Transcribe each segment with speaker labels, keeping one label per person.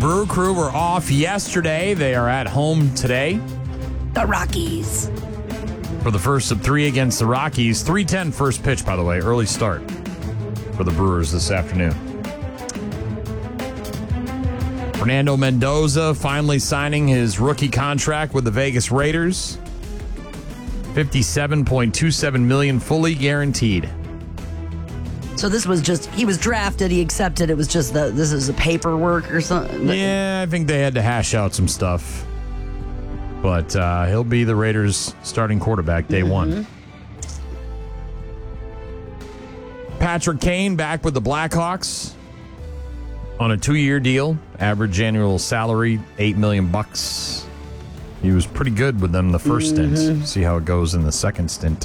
Speaker 1: Brew Crew were off yesterday. They are at home today.
Speaker 2: The Rockies.
Speaker 1: For the first of three against the Rockies. 3:10 first pitch, by the way. Early start for the Brewers this afternoon. Fernando Mendoza finally signing his rookie contract with the Vegas Raiders. $57.27 million fully guaranteed.
Speaker 2: So this was just, he was drafted, he accepted, it was just this is a paperwork or something?
Speaker 1: Yeah, I think they had to hash out some stuff. But he'll be the Raiders' starting quarterback day one. Patrick Kane back with the Blackhawks on a 2-year deal. Average annual salary, $8 million. He was pretty good with them the first stint. See how it goes in the second stint.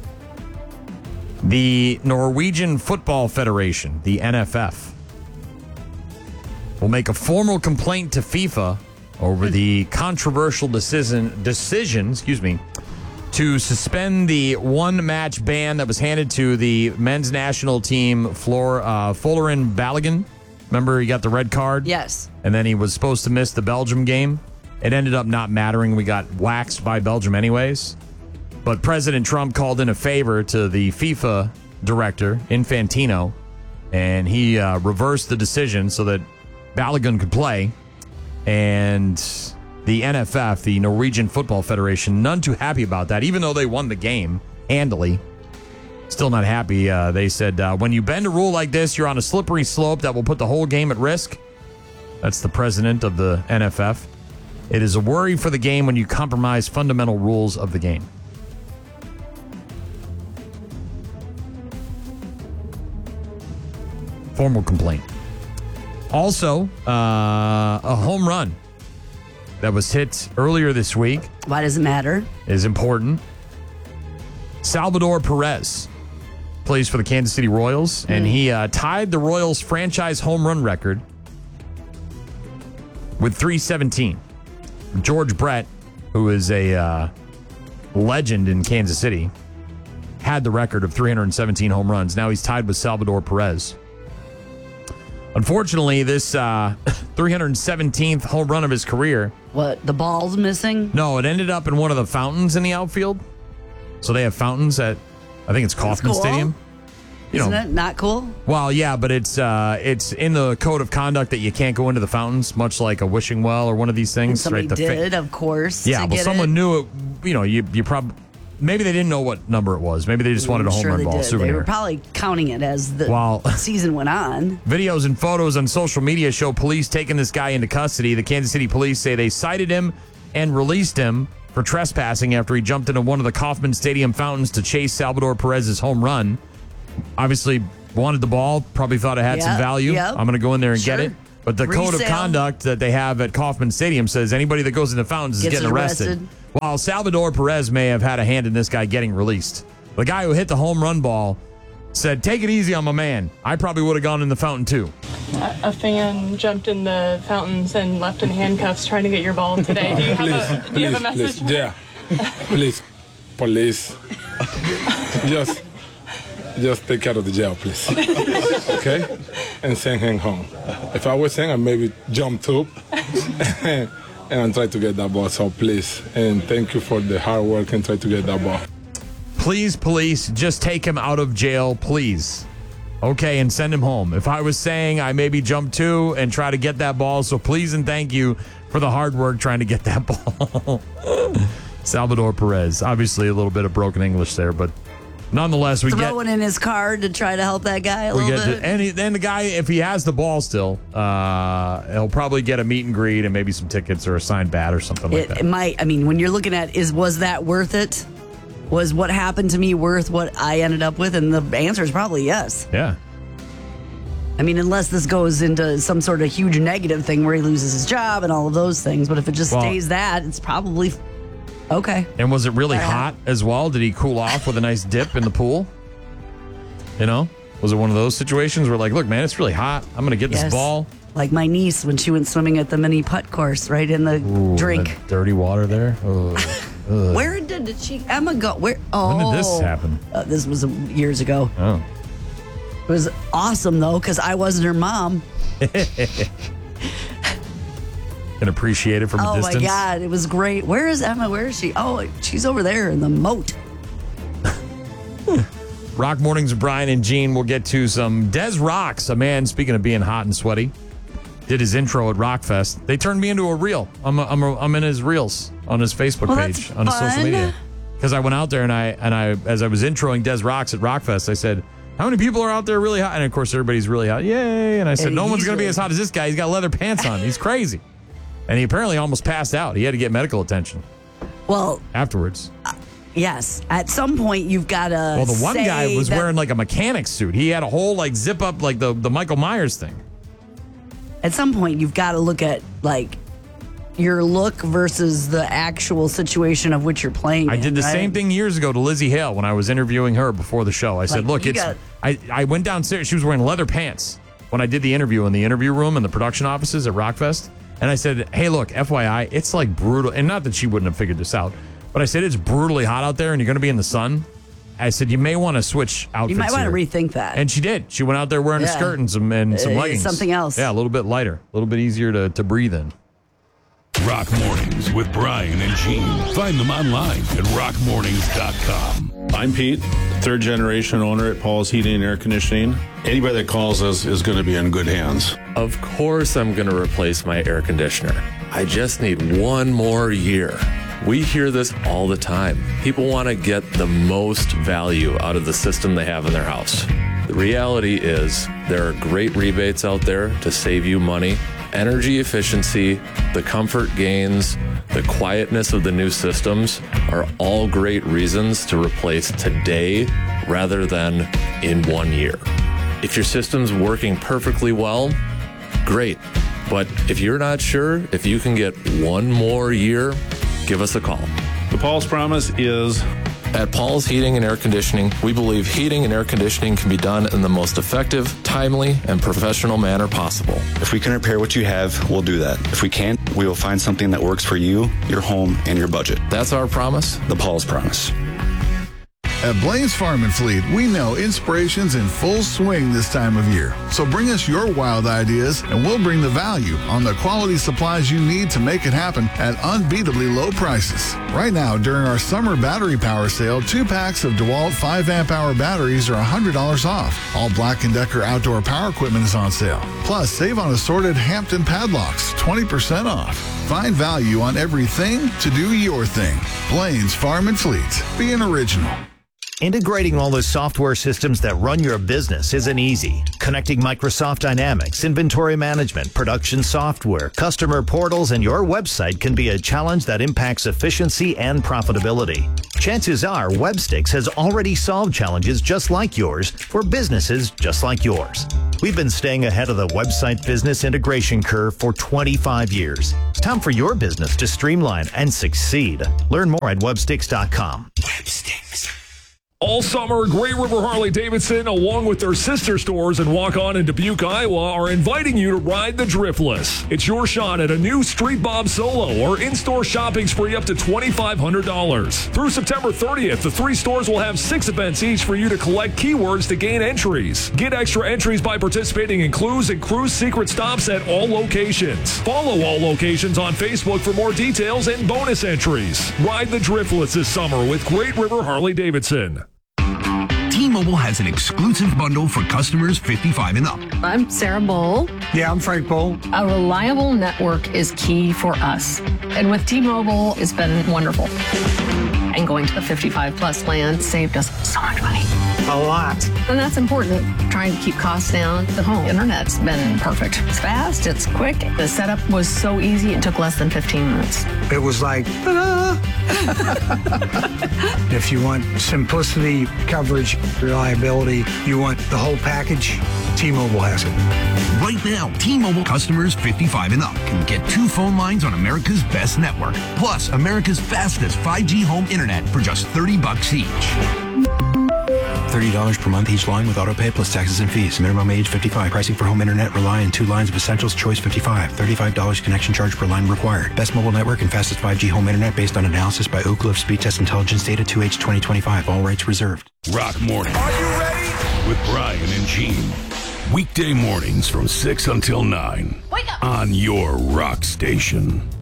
Speaker 1: The Norwegian Football Federation, the NFF, will make a formal complaint to FIFA over the controversial decision, to suspend the one-match ban that was handed to the men's national team, Folarin Balogun. Remember, he got the red card?
Speaker 2: Yes.
Speaker 1: And then he was supposed to miss the Belgium game. It ended up not mattering. We got waxed by Belgium anyways. But President Trump called in a favor to the FIFA director, Infantino, and he reversed the decision so that Balogun could play. And the NFF, the Norwegian Football Federation, none too happy about that, even though they won the game handily. Still not happy. They said, when you bend a rule like this, you're on a slippery slope that will put the whole game at risk. That's the president of the NFF. It is a worry for the game when you compromise fundamental rules of the game. Formal complaint. Also, a home run that was hit earlier this week.
Speaker 2: Why does it matter?
Speaker 1: Is important. Salvador Perez plays for the Kansas City Royals, and he tied the Royals franchise home run record with 317. George Brett, who is a legend in Kansas City, had the record of 317 home runs. Now he's tied with Salvador Perez. Unfortunately, this 317th home run of his career.
Speaker 2: What, the ball's missing?
Speaker 1: No, it ended up in one of the fountains in the outfield. So they have fountains at, I think it's Kauffman Stadium.
Speaker 2: Isn't it not cool?
Speaker 1: Well, yeah, but it's in the code of conduct that you can't go into the fountains, much like a wishing well or one of these things.
Speaker 2: And somebody did, of course.
Speaker 1: Yeah, well, someone knew it. You know, you probably. Maybe they didn't know what number it was. Maybe they just wanted a home run ball souvenir.
Speaker 2: They were probably counting it as the season went on.
Speaker 1: Videos and photos on social media show police taking this guy into custody. The Kansas City police say they cited him and released him for trespassing after he jumped into one of the Kauffman Stadium fountains to chase Salvador Perez's home run. Obviously wanted the ball, probably thought it had some value. I'm going to go in there and get it. But the code of conduct that they have at Kauffman Stadium says anybody that goes into fountains is getting arrested. While Salvador Perez may have had a hand in this guy getting released. The guy who hit the home run ball said, "Take it easy on my man. I probably would have gone in the fountain too."
Speaker 3: A fan jumped in the fountains and left in handcuffs trying to get your ball today. Do you have a message?
Speaker 4: Please, yeah. Please, police. Just take out of the jail, please. Okay? And send him home. If I was saying, I maybe jumped up and try to get that ball. So please, and thank you for the hard work and try to get that ball.
Speaker 1: Please, police, just take him out of jail, please. Okay, and send him home. If I was saying, I maybe jumped too and try to get that ball. So please and thank you for the hard work trying to get that ball. Salvador Perez. Obviously a little bit of broken English there, but nonetheless, we
Speaker 2: throwing in his card to try to help that guy a little bit.
Speaker 1: And the guy, if he has the ball still, he'll probably get a meet and greet and maybe some tickets or a signed bat or something like that.
Speaker 2: It might. I mean, when you're looking at was that worth it? Was what happened to me worth what I ended up with? And the answer is probably yes.
Speaker 1: Yeah.
Speaker 2: I mean, unless this goes into some sort of huge negative thing where he loses his job and all of those things. But if it just stays that, it's probably okay.
Speaker 1: And was it really hot as well? Did he cool off with a nice dip in the pool? You know? Was it one of those situations where like, look, man, it's really hot. I'm going to get this ball.
Speaker 2: Like my niece when she went swimming at the mini putt course, right in the drink.
Speaker 1: Dirty water there.
Speaker 2: Where did Emma go? Where? Oh,
Speaker 1: when did this happen?
Speaker 2: This was years ago.
Speaker 1: Oh,
Speaker 2: it was awesome though because I wasn't her mom.
Speaker 1: can appreciate it from a distance.
Speaker 2: Oh my God, it was great. Where is Emma? Where is she? Oh, she's over there in the moat.
Speaker 1: Rock Mornings with Brian and Gene. We'll get to some Des Rocks, a man, speaking of being hot and sweaty, did his intro at Rockfest. They turned me into a reel. I'm in his reels on his Facebook page, on his social media. Because I went out there and I as I was introing Des Rocks at Rockfest, I said, how many people are out there really hot? And of course, everybody's really hot. Yay. And I said, no one's going to be as hot as this guy. He's got leather pants on. He's crazy. And he apparently almost passed out. He had to get medical attention.
Speaker 2: Well,
Speaker 1: afterwards.
Speaker 2: Yes. At some point, you've got to.
Speaker 1: Well, the one guy was wearing like a mechanic's suit. He had a whole like zip up like the Michael Myers thing.
Speaker 2: At some point, you've got to look at like your look versus the actual situation of which you're playing.
Speaker 1: I did the same thing years ago to Lizzie Hale when I was interviewing her before the show. I said, look, I went downstairs. She was wearing leather pants when I did the interview in the interview room in the production offices at Rockfest. And I said, hey, look, FYI, it's like brutal. And not that she wouldn't have figured this out, but I said, it's brutally hot out there and you're going to be in the sun. I said, you may want to switch outfits.
Speaker 2: You might want to
Speaker 1: here.
Speaker 2: rethink that.
Speaker 1: And she did. She went out there wearing a skirt and some leggings.
Speaker 2: Something else.
Speaker 1: Yeah, a little bit lighter, a little bit easier to breathe in.
Speaker 5: Rock Mornings with Brian and Gene. Find them online at rockmornings.com.
Speaker 6: I'm Pete, third generation owner at Paul's Heating and Air Conditioning. Anybody that calls us is going to be in good hands.
Speaker 7: Of course I'm going to replace my air conditioner. I just need one more year. We hear this all the time. People want to get the most value out of the system they have in their house. The reality is there are great rebates out there to save you money. Energy efficiency, the comfort gains, the quietness of the new systems are all great reasons to replace today rather than in 1 year. If your system's working perfectly well, great. But if you're not sure if you can get one more year, give us a call.
Speaker 6: The Paul's Promise is...
Speaker 7: At Paul's Heating and Air Conditioning, we believe heating and air conditioning can be done in the most effective, timely, and professional manner possible.
Speaker 8: If we can repair what you have, we'll do that. If we can't, we will find something that works for you, your home, and your budget.
Speaker 7: That's our promise.
Speaker 8: The Paul's Promise.
Speaker 9: At Blaine's Farm and Fleet, we know inspiration's in full swing this time of year. So bring us your wild ideas and we'll bring the value on the quality supplies you need to make it happen at unbeatably low prices. Right now, during our summer battery power sale, 2 packs of DeWalt 5 amp hour batteries are $100 off. All Black & Decker outdoor power equipment is on sale. Plus, save on assorted Hampton padlocks, 20% off. Find value on everything to do your thing. Blaine's Farm and Fleet. Be an original.
Speaker 10: Integrating all the software systems that run your business isn't easy. Connecting Microsoft Dynamics, inventory management, production software, customer portals, and your website can be a challenge that impacts efficiency and profitability. Chances are Webstix has already solved challenges just like yours for businesses just like yours. We've been staying ahead of the website business integration curve for 25 years. It's time for your business to streamline and succeed. Learn more at Webstix.com.
Speaker 5: Webstix. All summer, Great River Harley-Davidson, along with their sister stores in Walk-On and Dubuque, Iowa, are inviting you to ride the Driftless. It's your shot at a new Street Bob Solo or in-store shopping spree up to $2,500. Through September 30th, the 3 stores will have 6 events each for you to collect keywords to gain entries. Get extra entries by participating in Clues and Cruise secret stops at all locations. Follow all locations on Facebook for more details and bonus entries. Ride the Driftless this summer with Great River Harley-Davidson.
Speaker 11: T-Mobile has an exclusive bundle for customers 55 and up.
Speaker 12: I'm Sarah Bowl.
Speaker 13: Yeah, I'm Frank Bowl.
Speaker 12: A reliable network is key for us. And with T-Mobile, it's been wonderful. And going to the 55 plus plan saved us so much money.
Speaker 13: A lot.
Speaker 12: And that's important. Trying to keep costs down. The home internet's been perfect. It's fast, it's quick. The setup was so easy, it took less than 15 minutes.
Speaker 13: It was like, ta-da! If you want simplicity, coverage, reliability, you want the whole package, T-Mobile has it.
Speaker 11: Right now, T-Mobile customers 55 and up can get 2 phone lines on America's best network, plus America's fastest 5G home internet for just $30 each.
Speaker 14: $30 per month each line with auto pay plus taxes and fees. Minimum age 55. Pricing for home internet rely on 2 lines of Essentials Choice 55. $35 connection charge per line required. Best mobile network and fastest 5G home internet based on analysis by Oak Cliff Speed Test Intelligence data 2H 2025. All rights reserved.
Speaker 5: Rock Morning. Are you ready? With Brian and Gene. Weekday mornings from 6 until 9.
Speaker 15: Wake up. on your rock station.